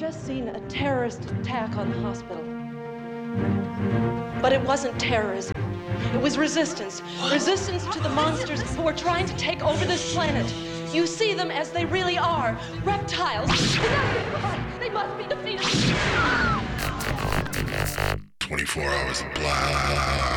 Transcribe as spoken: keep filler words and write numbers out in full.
just seen a terrorist attack on the hospital. But it wasn't terrorism. It was resistance. Resistance to the monsters who are trying to take over this planet. You see them as they really are. Reptiles. They must be defeated. twenty-four hours of blah.